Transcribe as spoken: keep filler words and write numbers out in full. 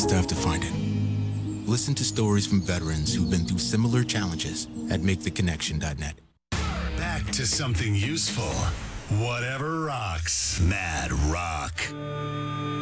just have to find it. Listen to stories from veterans who've been through similar challenges at make the connection dot net. Back to something useful. Whatever rocks. Mad Rock.